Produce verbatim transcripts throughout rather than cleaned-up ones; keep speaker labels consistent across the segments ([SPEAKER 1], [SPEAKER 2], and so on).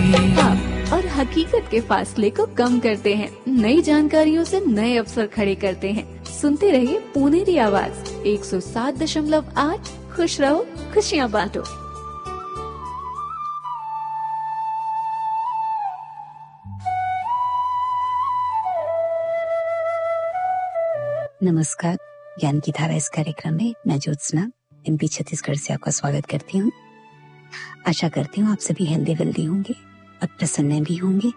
[SPEAKER 1] आप और हकीकत के फासले को कम करते हैं, नई जानकारियों से नए अवसर खड़े करते हैं। सुनते रहिए पुनेरी आवाज एक सौ सात दशमलव आठ। खुश रहो, खुशियाँ बांटो।
[SPEAKER 2] नमस्कार, ज्ञान की धारा इस कार्यक्रम में मैं ज्योत्सना एमपी छत्तीसगढ़ से आपका स्वागत करती हूँ। आशा करती हूँ आप सभी हेल्दी वेल्दी होंगे और प्रसन्न भी होंगे।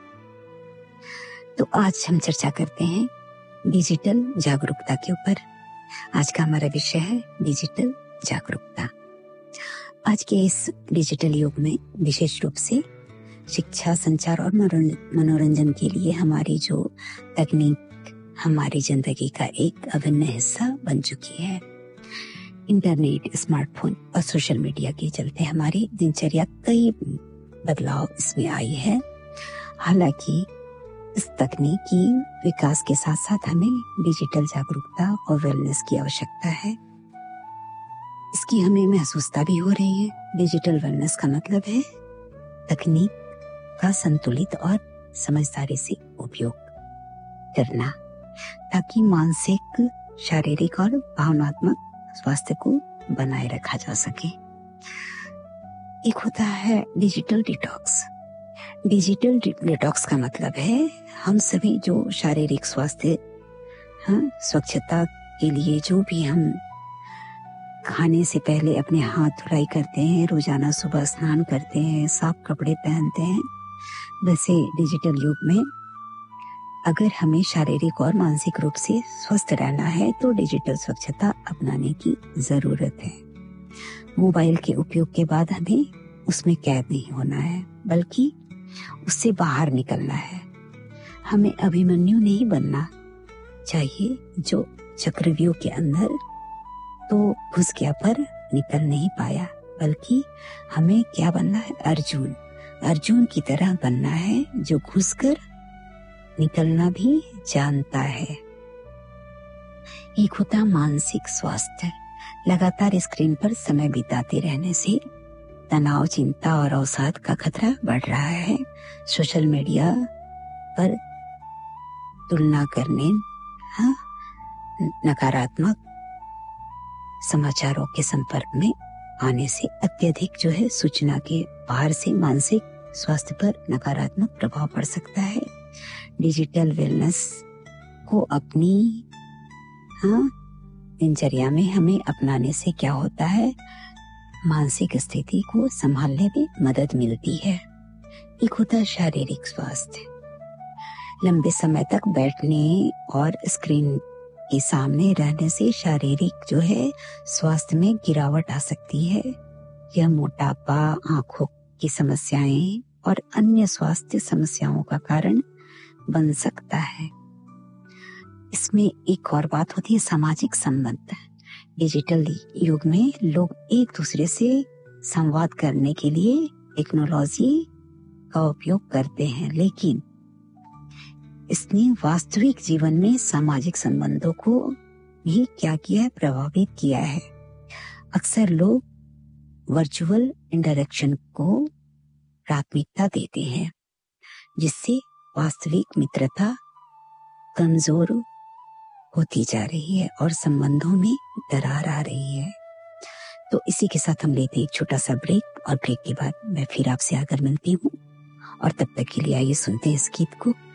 [SPEAKER 2] तो आज हम चर्चा करते हैं डिजिटल जागरूकता के ऊपर। आज का हमारा विषय है डिजिटल जागरूकता। आज के इस डिजिटल युग में विशेष रूप से शिक्षा, संचार और मनोरंजन के लिए हमारी जो तकनीक हमारी जिंदगी का एक अभिन्न हिस्सा बन चुकी है। इंटरनेट, स्मार्टफोन और सोशल मीडिया के चलते हमारी दिनचर्या कई बदलाव इसमें आई है। हालांकि इस तकनीकी विकास के साथ साथ हमें डिजिटल जागरूकता और वेलनेस की आवश्यकता है। इसकी हमें महसूसता भी हो रही है। डिजिटल वेलनेस का मतलब है तकनीक का संतुलित और समझदारी से उपयोग करना, ताकि मानसिक, शारीरिक और भावनात्मक स्वास्थ्य को बनाए रखा जा सके। एक होता है डिजिटल डिटॉक्स। डिजिटल डिटॉक्स का मतलब है हम सभी जो शारीरिक स्वास्थ्य, हाँ, स्वच्छता के लिए जो भी हम खाने से पहले अपने हाथ धुलाई करते हैं, रोजाना सुबह स्नान करते हैं, साफ कपड़े पहनते हैं, वैसे डिजिटल युग में अगर हमें शारीरिक और मानसिक रूप से स्वस्थ रहना है तो डिजिटल स्वच्छता अपनाने की जरूरत है। मोबाइल के उपयोग के बाद हमें उसमें कैद नहीं होना है, बल्कि उससे बाहर निकलना है। हमें अभिमन्यु नहीं बनना चाहिए जो चक्रव्यूह के अंदर तो घुस गया पर निकल नहीं पाया, बल्कि हमें क्या बनना है? अर्जुन। अर्जुन की तरह बनना है जो घुसकर निकलना भी जानता है। एक होता मानसिक स्वास्थ्य। लगातार स्क्रीन पर समय बिताते रहने से तनाव, चिंता और अवसाद का खतरा बढ़ रहा है। सोशल मीडिया पर तुलना करने, हाँ, नकारात्मक समाचारों के संपर्क में आने से अत्यधिक जो है सूचना के बाहर से मानसिक स्वास्थ्य पर नकारात्मक प्रभाव पड़ सकता है। डिजिटल वेलनेस को अपनी, हाँ, दिनचर्या में हमें अपनाने से क्या होता है? मानसिक स्थिति को संभालने में मदद मिलती है। एक होता है शारीरिक स्वास्थ्य। लंबे समय तक बैठने और स्क्रीन के सामने रहने से शारीरिक जो है स्वास्थ्य में गिरावट आ सकती है। यह मोटापा, आंखों की समस्याएं और अन्य स्वास्थ्य समस्याओं का कारण बन सकता है। इसमें एक और बात होती है सामाजिक संबंध। डिजिटल युग में लोग एक दूसरे से संवाद करने के लिए टेक्नोलॉजी का उपयोग करते हैं, लेकिन इसने वास्तविक जीवन में सामाजिक संबंधों को भी क्या किया है? प्रभावित किया है। अक्सर लोग वर्चुअल इंटरेक्शन को प्राथमिकता देते हैं, जिससे वास्तविक मित्रता कमजोर होती जा रही है और संबंधों में दरार आ रही है। तो इसी के साथ हम लेते हैं एक छोटा सा ब्रेक, और ब्रेक के बाद मैं फिर आपसे आकर मिलती हूँ। और तब तक के लिए आइए सुनते हैं इस गीत को।